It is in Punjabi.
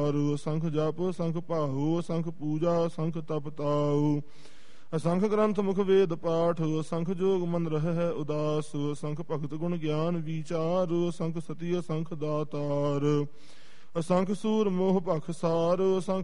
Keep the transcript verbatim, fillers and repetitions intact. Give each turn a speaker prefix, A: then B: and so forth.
A: ਵਾਰ। ਅਸੰਖ ਜਪ ਅਸੰਖ ਭਾਉ ਅਸੰਖ ਪੂਜਾ ਅਸੰਖ ਤਪ ਤਾਉ। ਅਸੰਖ ਗ੍ਰੰਥ ਮੁਖ ਵੇਦ ਪਾਠ ਅਸੰਖ ਜੋਗ ਮਨ ਰਹਿ ਉਦਾਸ। ਅਸੰਖ ਭਗਤ ਗੁਣ ਗਿਆਨ ਵਿਚਾਰ ਅਸੰਖ ਸਤੀ ਅਸੰਖ ਦਾਤਾਰ। ਅਸੰਖ ਸੂਰ ਮੋਹ ਭਖ ਸਾਰ ਅਸੰਖ